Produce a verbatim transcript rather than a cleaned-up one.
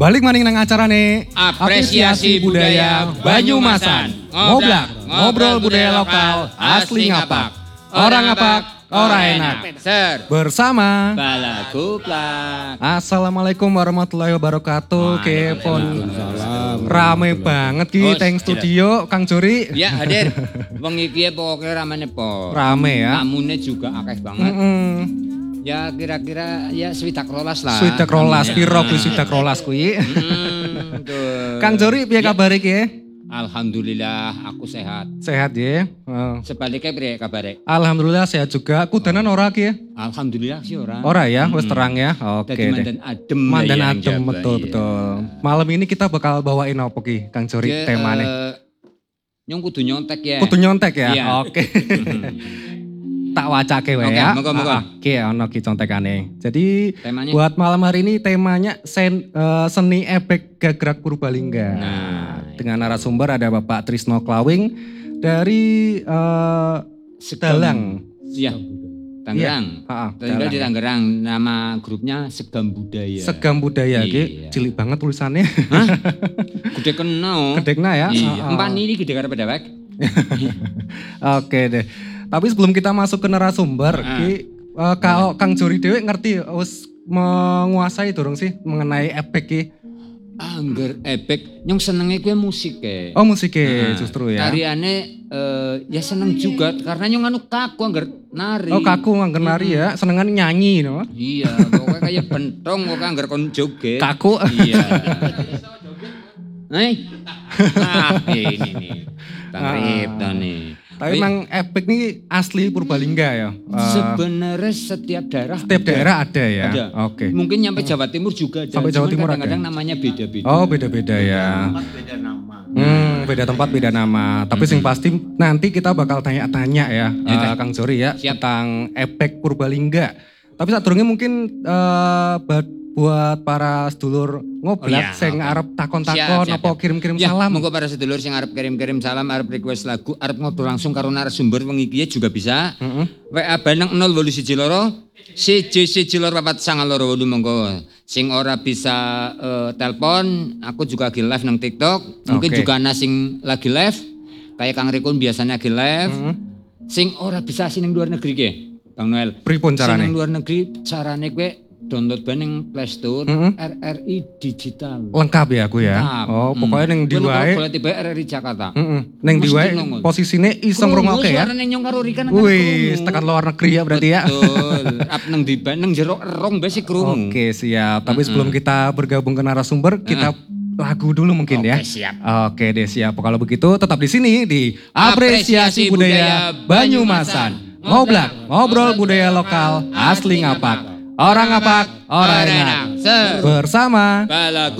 Balik maning nang acarane Apresiasi Budaya Banyumasan. Ngoblak, ngobrol budaya lokal asli ngapak. Orang ngapak, orang enak. Ser. Bersama Balagu plak. Assalamualaikum warahmatullahi wabarakatuh. Kepon rame banget ki Oh, teng jelas. studio Kang Juri. Ya hadir. Wong iki pokoknya ramane po. Rame ya. Namune juga akeh banget. Mm-mm. Ya kira-kira ya swidak rolas lah. Swidak rolas, Namanya. piro kuwi swidak rolas kuwi. Hmm, betul. Kang Juri piye Ya. kabare ki? Alhamdulillah aku sehat. Sehat ya. Heeh. Sebaliknya piye kabare? Alhamdulillah sehat juga. Kudanan ora ki ya? Alhamdulillah sih ora. Ora ya, wis Hmm. terang ya. Oke Dadi deh. mandan adem. Mandan lah yang adem, Jawa, betul iya. betul. Malam ini kita bakal bawain apa ki, Kang Juri Ya, temane? eh, Nyong kudu nyontek ya. Kudu nyontek ya. Iya. Oke. Tak wacake wae Oke, ya. moga-moga. Ah, Oke, ono ki contekane. Jadi Temanya. buat malam hari ini temanya sen, eh, seni ebek gagrak Purbalingga. Nah, Dengan narasumber ada Bapak Trisno Klawing dari eh, Dalang. Iya. Tangerang. Heeh, Tinggal di Dalang. Tangerang. Nama grupnya Segam Budaya. Segam Budaya ki, Iya. cilik banget tulisannya. Hah? Gede kena. Gedekna ya. Iya. Heeh. Empat ini gede karena dewek. Oke deh. Tapi sebelum kita masuk ke narasumber, Ah. ki eh, kalau Kang Juri dewe ngerti wis menguasai durung sih mengenai ebek ki. Angger ebek. Nyong senengnya gue musik ya. Oh musiknya Nah, justru ya. Tariannya eh, ya seneng juga karena nyong anu kaku angger nari. Oh kaku ngangger nari ya, senengan nyanyi no. Iya, pokoknya kayak bentong pokoknya angger kon joget. Kaku. Iya. Nih. Ah, ini nih. Tangrip dah nih. Tapi memang ebek ini asli Purbalingga ya. Eh, Sebenarnya setiap daerah setiap daerah ada ya. ada. Oke. Mungkin nyampe Jawa Timur juga ada. Sampai Jawa Cuman Timur ada. kadang-kadang namanya beda-beda. Oh beda-beda ya. beda nama. Hmm, beda tempat beda nama. Tapi sing pasti nanti kita bakal tanya-tanya ya, Ya, eh, Kang Jori ya Siap. tentang ebek Purbalingga. Tapi saat durungnya mungkin eh, buat buat para sedulur ngoblak Oh, iya, sing oke. arep takon-takon Siap, siap, apa siap. kirim-kirim Ya, salam. monggo para sedulur sing arep kirim-kirim salam, arep request lagu, arep ngobrol langsung karo narasumber wengi iki juga bisa. Heeh. W A Baneng nol wolu siji loro siji siji loro papat sanga loro wolu monggo. Sing ora bisa eh, telepon, aku juga lagi live nang TikTok. Mungkin Oke. juga ana sing lagi live. Kayak Kang Rikun biasanya lagi live. Heeh. Sing ora bisa sing ning luar negeri ke, Bang Noel. Pripun Sing carane? ning luar negeri carane kowe download bae ning Play Store Mm-mm. R R I digital. Lengkap ya aku ya. Lengkap. Oh, pokoknya Hmm. neng di Kowe wae. golek tiba R R I Jakarta. Heeh. Neng di Mesti wae nongol. posisine iso ngrungokke ya. Suarane nyong karo Rika nang Wih, krungu. tekan luar negeri ya berarti ya. Betul. Up nang di nang jero rong bae sik krungu. Oke, siap. Tapi sebelum kita bergabung ke narasumber, kita lagu dulu mungkin ya. Oke, siap. Oke deh, siap. Kalau begitu tetap di sini di Apresiasi Apresiasi Budaya Budaya Banyumasan. Banyumasan. Ngoblak, ngobrol budaya lokal asli ngapak. Orang ngapak, orang enak. Ser. Bersama Balagu